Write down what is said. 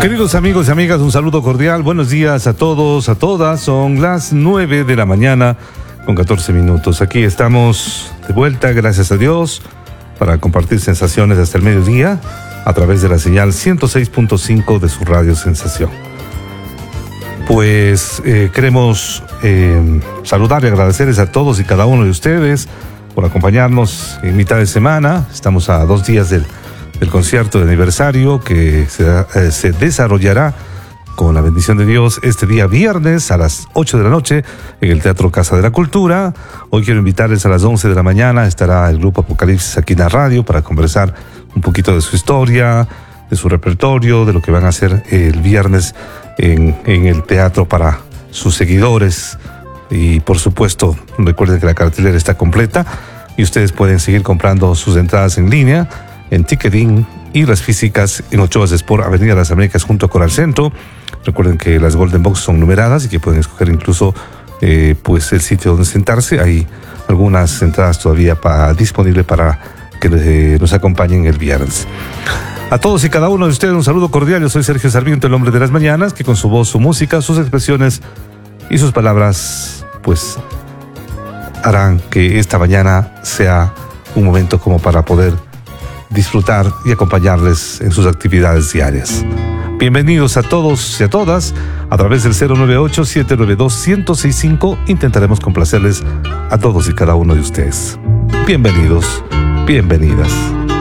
Queridos amigos y amigas, un saludo cordial. Buenos días a todos, a todas. Son las 9 de la mañana con 14 minutos. Aquí estamos de vuelta, gracias a Dios, para compartir sensaciones hasta el mediodía a través de la señal 106.5 de su radio Sensación. Pues queremos saludar y agradecerles a todos y cada uno de ustedes por acompañarnos en mitad de semana. Estamos a 2 días del concierto de aniversario que se desarrollará con la bendición de Dios este día viernes a las 8 de la noche en el Teatro Casa de la Cultura. Hoy quiero invitarles a las 11 de la mañana, estará el Grupo Apocalipsis aquí en la radio para conversar un poquito de su historia, de su repertorio, de lo que van a hacer el viernes en el teatro para sus seguidores. Y por supuesto, recuerden que la cartelera está completa y ustedes pueden seguir comprando sus entradas en línea en Ticketing y las físicas en Ochoas Sport, Avenida Las Américas junto a Coral Centro. Recuerden que las Golden Box son numeradas y que pueden escoger incluso pues el sitio donde sentarse. Hay algunas entradas todavía disponibles para que nos acompañen el viernes. A todos y cada uno de ustedes un saludo cordial. Yo soy Sergio Sarmiento, el hombre de las mañanas, que con su voz, su música, sus expresiones y sus palabras pues harán que esta mañana sea un momento como para poder disfrutar y acompañarles en sus actividades diarias. Bienvenidos a todos y a todas. A través del 098-792-1065 intentaremos complacerles a todos y cada uno de ustedes. Bienvenidos, bienvenidas.